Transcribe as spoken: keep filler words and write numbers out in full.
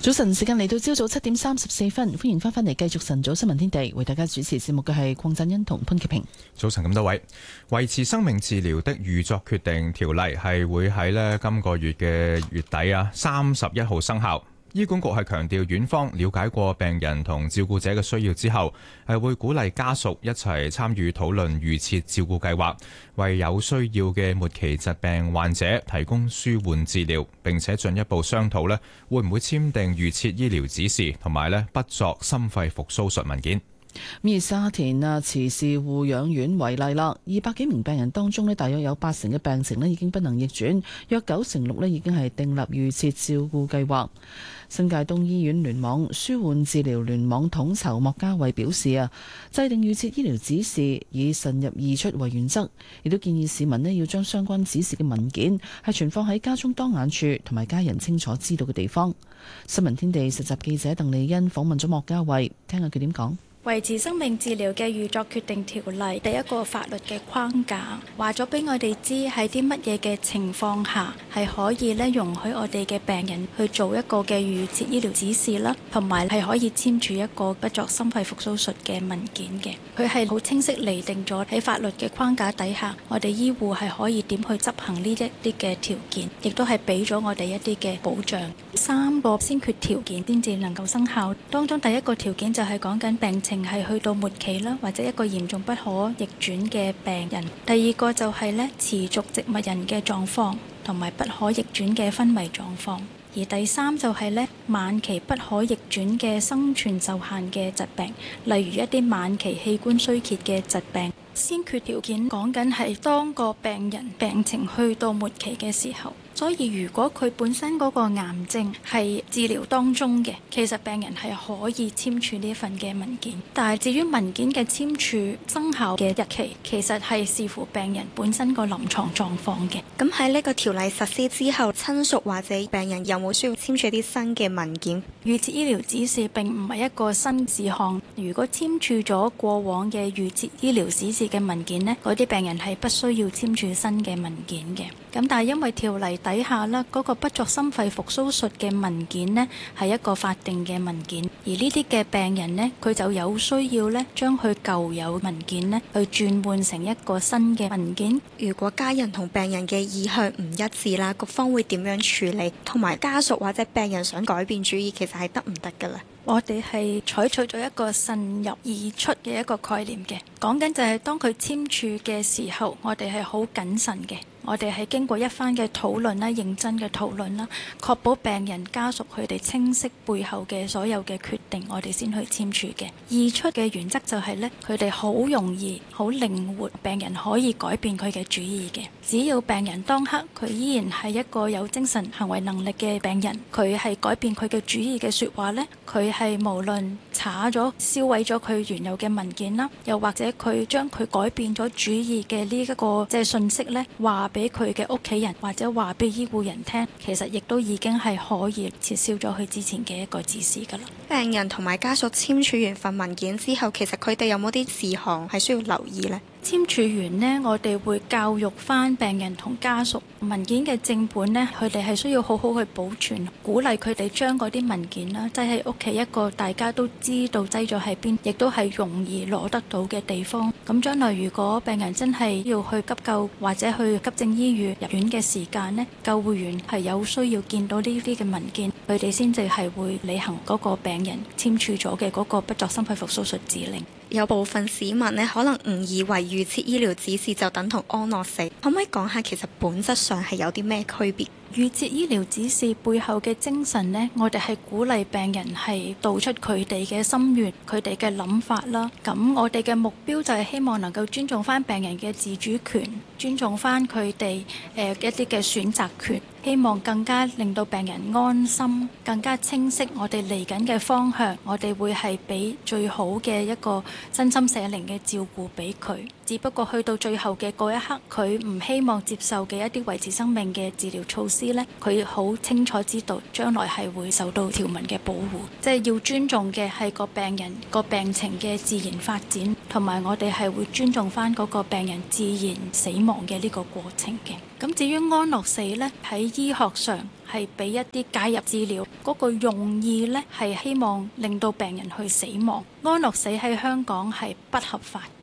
早晨時間嚟到朝早七點三十四分，歡迎翻返嚟繼續晨早新聞天地，為大家主持節目嘅係鄺振欣同潘潔平。 早晨咁多位，維持生命治療的預作決定條例係會喺呢今個月嘅月底啊三十一號生效。醫管局係強調，院方了解過病人同照顧者嘅需要之後，係會鼓勵家屬一齊參與討論預設照顧計劃，為有需要嘅末期疾病患者提供舒緩治療，並且進一步商討呢會唔會簽訂預設醫療指示同埋呢不作心肺復甦術文件。 以沙田啊慈氏護養院為例啦，二百幾名病人當中咧，大約有八成嘅病情咧已經不能逆轉，約九成六咧已經係訂立預設照顧計劃。新界東醫院聯網舒緩治療聯網統籌莫家慧表示啊，制定預設醫療指示以慎入易出為原則，亦都建議市民咧要將相關指示嘅文件係存放喺家中當眼處同埋家人清楚知道嘅地方。新聞天地實習記者鄧麗欣訪問咗莫家慧，聽下佢點講。 維持生命治療嘅預作決定條例第一個法律嘅框架，話咗俾我哋知喺啲乜嘢嘅情況下係可以咧容許我哋嘅病人去做一個嘅預設醫療指示啦，同埋係可以簽署一個不作心肺復甦術嘅文件嘅。佢係好清晰釐定咗喺法律嘅框架底下，我哋醫護係可以點去執行呢一啲嘅條件，亦都係俾咗我哋一啲嘅保障。三個先決條件先至能夠生效，當中第一個條件就係講緊病情係去到末期啦，或者一個嚴重不可逆轉嘅病人。第二個就係咧持續植物人嘅狀況，同埋不可逆轉嘅昏迷狀況。而第三就係咧晚期不可逆轉嘅生存受限嘅疾病，例如一啲晚期器官衰竭嘅疾病。先決條件講緊係當個病人病情去到末期嘅時候，所以如果佢本身嗰個癌症係治療當中嘅，其實病人係可以簽署呢份嘅文件。但係至於文件嘅簽署生效嘅日期，其實係視乎病人本身個臨床狀況嘅。 咁喺呢個條例實施之後，親屬或者病人有冇需要簽署啲新嘅文件？ 預設醫療指示並唔係一個新事項，如果簽署咗過往嘅預設醫療指示嘅文件呢，嗰啲病人係不需要簽署新嘅文件嘅。咁但係因為條例底下呢，嗰個不作心肺復甦術嘅文件呢係一個法定嘅文件，而呢啲嘅病人呢，佢就有需要呢將佢舊有文件呢去轉換成一個新嘅文件。 如果家人同病人嘅意向唔一致啦，局方會點樣處理？同埋家屬或者病人想改變主意，其實係得唔得㗎咧？ 我哋係採取咗一個慎入易出嘅一個概念嘅，講緊就係當佢簽署嘅時候，我哋係好謹慎嘅。我哋係經過一番嘅討論啦，認真嘅討論啦，確保病人家屬佢哋清晰背後嘅所有嘅決定，我哋先去簽署嘅。易出嘅原則就係呢，佢哋好容易、好靈活，病人可以改變佢嘅主意嘅。只要病人當刻佢依然係一個有精神行為能力嘅病人，佢係改變佢嘅主意嘅説話呢，佢係無論查咗、燒毀咗佢原有嘅文件啦，又或者佢將佢改變咗主意嘅呢一個即係信息呢，話俾佢嘅屋企人或者話俾醫護人聽，其實亦都已經係可以撤銷咗佢之前嘅一個指示㗎啦。 病人同埋家屬簽署完份文件之後，其實佢哋有冇啲事項係需要留意呢？ 簽署完呢，我哋會教育翻病人同家屬文件嘅正本呢，佢哋係需要好好去保存，鼓勵佢哋將嗰啲文件啦，擠喺屋企一個大家都知道擠咗喺邊，亦都係容易攞得到嘅地方。咁將來如果病人真係要去急救或者去急症醫院入院嘅時間呢，救護員係有需要見到呢啲嘅文件，佢哋先至係會履行嗰個病人簽署咗嘅嗰個不作心肺復甦術指令。 有部分市民呢，可能誤以為預設醫療指示就等同安樂死，可唔可以講下其實本質上係有啲咩區別？ 預設醫療指示背後嘅精神呢，我哋係鼓勵病人係道出佢哋嘅心願、佢哋嘅諗法啦。咁我哋嘅目標就係希望能夠尊重翻病人嘅自主權，尊重翻佢哋誒一啲嘅選擇權，希望更加令到病人安心，更加清晰我哋嚟緊嘅方向。我哋會係俾最好嘅一個身心社靈嘅照顧俾佢。只不過去到最後嘅嗰一刻，佢唔希望接受嘅一啲維持生命嘅治療措施呢，佢好清楚知道將來係會受到條文嘅保護，即係要尊重嘅係個病人個病情嘅自然發展，同埋我哋係會尊重翻嗰個病人自然死亡嘅呢個過程嘅。咁至於安樂死呢，喺醫學上係俾一啲介入治療，嗰個用意呢係希望令到病人去死亡。安樂死喺香港係不合法。